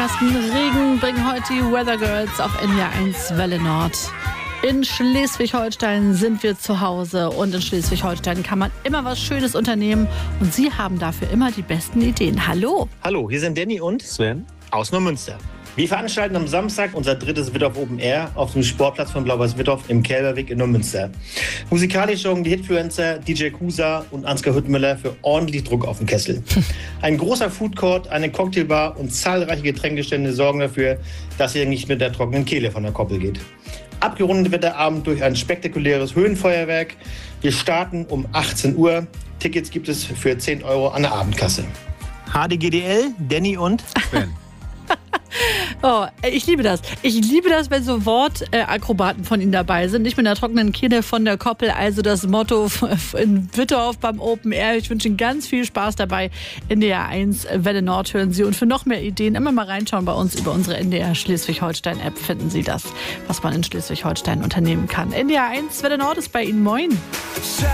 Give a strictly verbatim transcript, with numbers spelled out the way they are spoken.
ersten Regen bringen heute die Weather Girls auf N D R eins Welle Nord. In Schleswig-Holstein sind wir zu Hause und in Schleswig-Holstein kann man immer was Schönes unternehmen und Sie haben dafür immer die besten Ideen. Hallo! Hallo, hier sind Danny und Sven aus Neumünster. Wir veranstalten am Samstag unser drittes Wittorf Open Air auf dem Sportplatz von Blau-Weiß-Wittorf im Kälberweg in Neumünster. Musikalisch sorgen die Hitfluencer D J Kusa und Ansgar Hüttmüller für ordentlich Druck auf dem Kessel. Ein großer Foodcourt, eine Cocktailbar und zahlreiche Getränkestände sorgen dafür, dass ihr nicht mit der trockenen Kehle von der Koppel geht. Abgerundet wird der Abend durch ein spektakuläres Höhenfeuerwerk. Wir starten um achtzehn Uhr. Tickets gibt es für zehn Euro an der Abendkasse. H D G D L, Danny und Sven. Oh, ich liebe das. Ich liebe das, wenn so Wortakrobaten von Ihnen dabei sind. Nicht mit einer trockenen Kehle von der Koppel. Also das Motto in Wittorf beim Open Air. Ich wünsche Ihnen ganz viel Spaß dabei. N D R eins Welle Nord hören Sie. Und für noch mehr Ideen immer mal reinschauen bei uns über unsere N D R Schleswig-Holstein-App. Finden Sie das, was man in Schleswig-Holstein unternehmen kann. N D R eins Welle Nord ist bei Ihnen. Moin.